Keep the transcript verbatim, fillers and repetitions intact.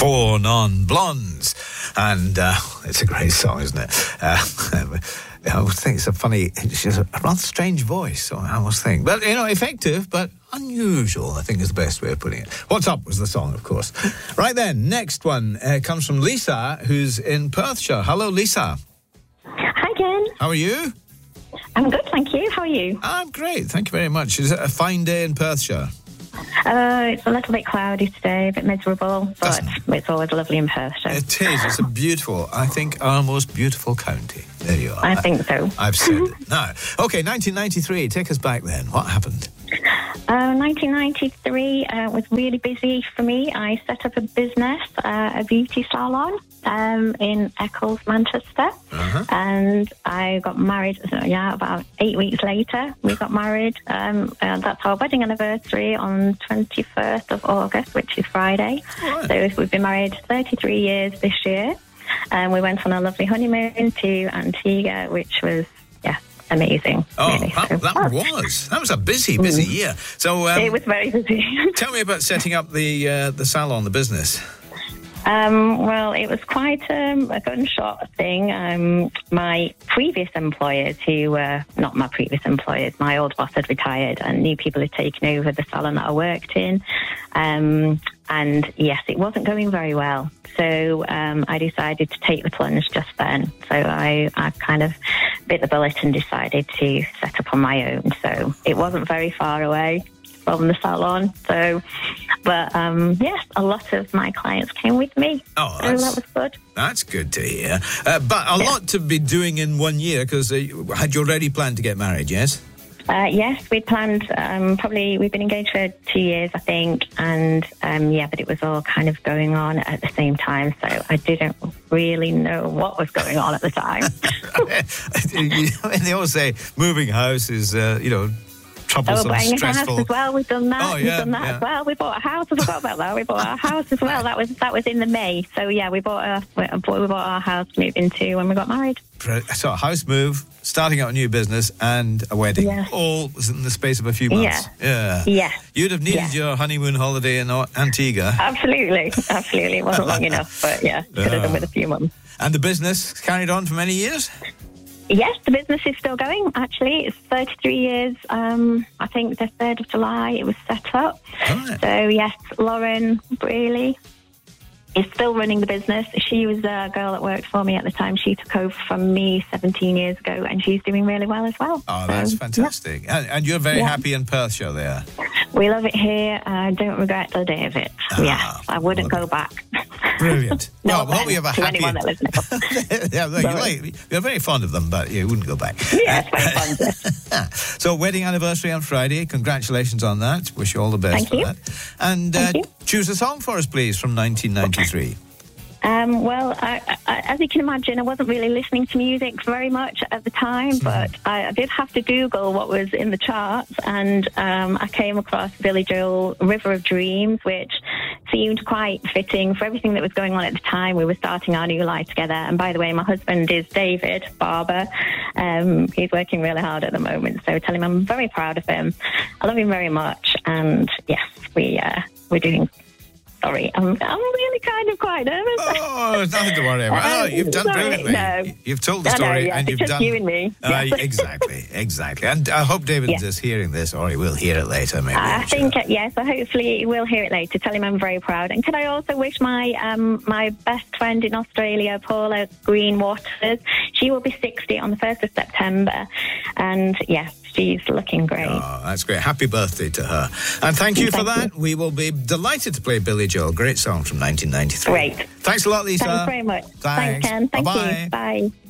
Four Non-Blondes. And uh, it's a great song, isn't it? Uh, I always think it's a funny, she has a rather strange voice, so I always think. But, you know, effective, but unusual, I think is the best way of putting it. What's Up was the song, of course. Right then, next one uh, comes from Lisa, who's in Perthshire. Hello, Lisa. Hi, Ken. How are you? I'm good, thank you. How are you? I'm great, thank you very much. Is it a fine day in Perthshire? Uh, it's a little bit cloudy today, a bit miserable, but Doesn't. it's always lovely in Perthshire. It is. It's a beautiful, I think, our most beautiful county. There you are. I think so. I've said it. Now, okay, nineteen ninety-three, take us back then. What happened? Uh, nineteen ninety-three uh, was really busy for me. I set up a business, uh, a beauty salon um, in Eccles, Manchester, Uh-huh. and I got married. So, yeah, about eight weeks later, we got married. Um, and that's our wedding anniversary on twenty-first of August, which is Friday. Right. So we've been married thirty-three years this year, and we went on a lovely honeymoon to Antigua, which was yeah. amazing. Oh, really. that, So, that oh, was. That was a busy, busy Mm. year. So, um, it was very busy. tell me about setting up the uh, the salon, the business. Um, well, it was quite um, a gunshot thing. Um, my previous employers, who were not my previous employers, my old boss had retired, and new people had taken over the salon that I worked in. Um, and yes, it wasn't going very well. So um, I decided to take the plunge just then. So I, I kind of bit the bullet and decided to set up on my own. So it wasn't very far away from the salon. So, but um, yes, a lot of my clients came with me. Oh, so that's, that was good. That's good to hear. Uh, but a Yeah. lot to be doing in one year, because uh, had you already planned to get married, yes? Uh, yes, we'd planned, um, probably, we've been engaged for two years, I think, and um, yeah, but it was all kind of going on at the same time, so I didn't really know what was going on at the time. You know, and they always say moving house is, uh, you know, Oh, troublesome, buying a house stressful. as well. We've done that. Oh, We've yeah, done that yeah. as well. We bought a house. I forgot about that. We bought our house as well. That was that was in the May. So yeah, we bought a we bought our house to move into when we got married. So a house move, starting out a new business, and a wedding. Yes. All was in the space of a few months. Yeah. Yeah. Yeah. You'd have needed Yeah. your honeymoon holiday in Antigua. Absolutely, absolutely. It wasn't long enough, but yeah, could have done with a few months. And the business carried on for many years? Yes, the business is still going, actually. It's thirty-three years. Um, I think the third of July it was set up. Right. So, yes, Lauren Brealey is still running the business. She was a girl that worked for me at the time. She took over from me seventeen years ago, and she's doing really well as well. Oh, that's So, fantastic. And, and you're very Yeah. happy in Perthshire there? yeah. We love it here. I don't regret a day of it. Ah, yes, I wouldn't well, go back. Brilliant. No, well, well, we have a to happy... anyone that lives in a yeah, no, you're, Sorry. like, you're very fond of them, but you wouldn't go back. Yes, very fun. So, wedding anniversary on Friday. Congratulations on that. Wish you all the best Thank for you. that. And uh, Thank you. choose a song for us, please, from nineteen ninety-three. Um, well, I, I, as you can imagine, I wasn't really listening to music very much at the time, but I, I did have to Google what was in the charts, and um, I came across Billy Joel, River of Dreams, which seemed quite fitting for everything that was going on at the time. We were starting our new life together, and by the way, my husband is David Barber. Um, he's working really hard at the moment, so tell him I'm very proud of him. I love him very much, and yes, we, uh, we're doing... Sorry, I'm, I'm really kind of quite nervous. Oh, there's nothing to worry about. Oh, you've done Sorry, brilliantly. no. You've told the I know, story, yeah, and it's you've just done. you and me. Uh, Yeah. exactly, exactly. And I hope David Yeah. is hearing this, or he will hear it later. Maybe. I I'm sure. think, uh, yes, so hopefully he will hear it later. Tell him I'm very proud. And can I also wish my um, my best friend in Australia, Paula Greenwaters, she will be sixty on the first of September. And, yes, she's looking great. Oh, that's great. Happy birthday to her. And thank you for Thank that. We will be delighted to play Billy Joel. Great song from nineteen ninety-three. Great. Thanks a lot, Lisa. Thanks very much. Thanks. Ken. Thank Bye-bye. you. Bye.